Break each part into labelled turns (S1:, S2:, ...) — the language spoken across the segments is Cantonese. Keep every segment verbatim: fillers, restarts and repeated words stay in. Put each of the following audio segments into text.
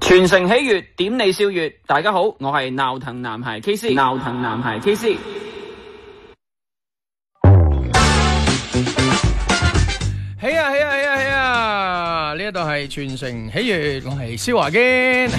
S1: 全城喜悅，點你笑悅。大家好，我係鬧騰男孩 K C， 鬧騰男孩 K C。
S2: 起啊起啊起啊起啊！呢一度係全城喜悅，我係蕭華堅。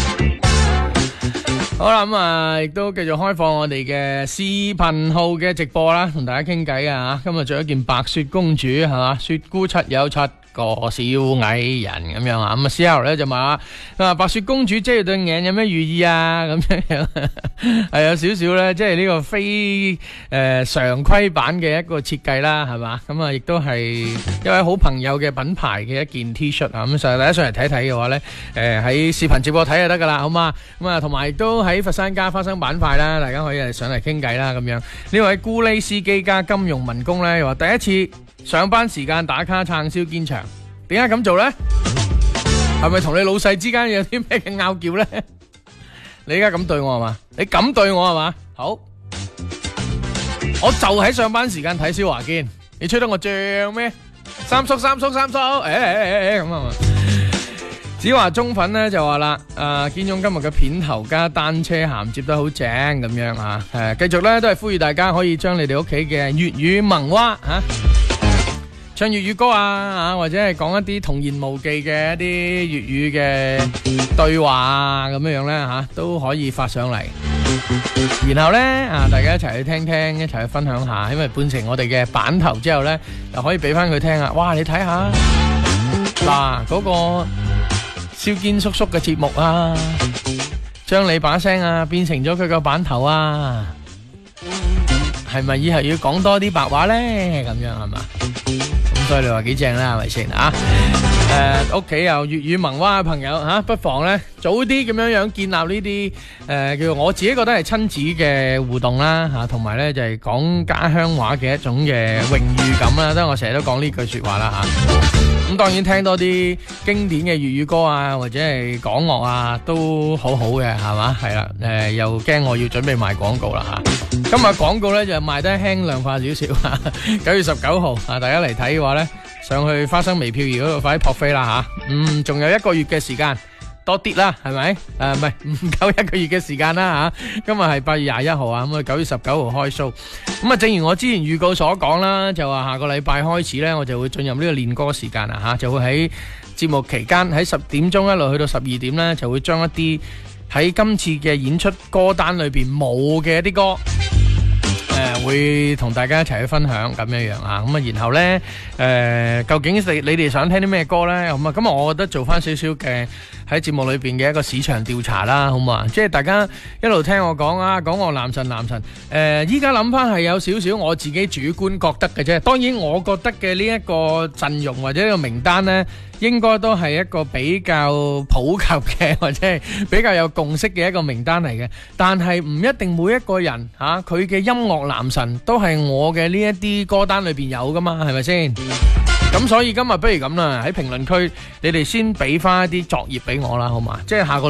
S2: 好啦，咁啊，亦都繼續開放我哋嘅視頻號嘅直播啦，同大家傾偈啊！今日着一件白雪公主係嘛，雪姑七有七個小矮人咁樣啊，咁啊 C L 咧就問啊，白雪公主遮住對眼有咩寓意啊？咁樣樣係有少少咧，即係呢個非誒、呃、常規版嘅一個設計啦，係嘛？咁啊，亦都係一位好朋友嘅品牌嘅一件 T 恤啊，咁上大家上嚟睇睇嘅話咧，誒、呃、喺視頻直播睇就得噶啦，好嘛？咁啊，同埋亦都喺佛山加花生板塊啦，大家可以上嚟傾偈啦，咁樣呢位咕喱司機加金融民工咧，又話第一次上班時間打卡撐燒堅長，點解咁做呢？係咪同你老細之間有啲咩嘅拗撬呢？你而家咁對我係嘛？你咁對我係嘛？好，我就喺上班時間睇蕭華堅，你吹得我脹咩？三叔三叔三叔，誒誒誒誒咁啊嘛！子華中粉咧就話啦，誒堅總今日嘅片頭加單車銜接得好正咁樣啊！誒，繼續咧都係呼籲大家可以將你哋屋企嘅粵語萌娃吓。唱粵語歌啊，或者係講一啲童言無忌嘅一啲粵語嘅對話啊，咁樣樣咧吓，都可以發上嚟。然後咧啊，大家一齊去聽聽，一齊去分享下，因為半程我哋嘅版頭之後咧，就可以俾翻佢聽啊！哇，你睇下嗱，嗰個蕭堅叔叔嘅節目啊，將你把聲啊變成咗佢個版頭啊，係咪以後要講多啲白話咧？咁樣係嘛？所以你話幾正啦，係咪先啊？誒，屋企有粵語萌娃嘅朋友吓，不妨咧早啲咁樣樣建立呢啲誒，叫做我自己覺得係親子嘅互動啦吓，同埋咧就係講家鄉話嘅一種嘅榮譽感啦。即係我成日都講呢句說話啦吓。咁當然聽多啲經典嘅粵語歌啊，或者係港樂啊，都好好嘅係嘛？係啦，誒又驚我要準備賣廣告啦吓。今日廣告咧就賣得輕量化少少啊！九月十九號啊，大家嚟睇嘅話咧，上去花生微票兒嗰度快啲撲飛啦吓！嗯，仲有一個月嘅時間，多啲啦，係咪？誒，唔係唔夠一個月嘅時間啦吓！今日係八月廿一號啊，咁啊九月十九號開 show。咁啊，正如我之前預告所講啦，就話下個禮拜開始咧，我就會進入呢個練歌時間啊吓，就會喺節目期間喺十點鐘一路去到十二點咧，就會將一啲喺今次嘅演出歌單裏邊冇嘅一啲歌。誒，會同大家一齊去分享咁樣樣啊，咁啊，然後咧，誒，究竟你你哋想聽啲咩歌咧？咁啊，咁啊，我覺得做翻少少嘅喺節目裏邊嘅一個市場調查啦，好嘛？即係大家一路聽我講啊，講我男神男神，誒，依家諗翻係有少少我自己主觀覺得嘅啫。當然，我覺得嘅呢一個陣容或者呢個名單咧，應該都係一個比較普及嘅，或者係比較有共識嘅一個名單嚟嘅。但係唔一定每一個人吓佢嘅音樂男神都係我嘅呢一啲歌單裏邊有噶嘛，係咪先？咁所以今日不如咁啦，喺評論區你哋先俾翻一啲作業俾我啦，好嘛？即係下個